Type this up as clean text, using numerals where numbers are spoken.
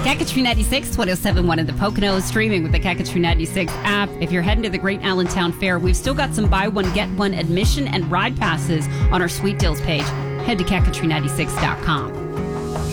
Kakatru 96, 1071 in the Poconos, streaming with the Kakatru 96 app. If you're heading to the Great Allentown Fair, we've still got some buy one, get one admission and ride passes on our sweet deals page. Head to kakatru96.com.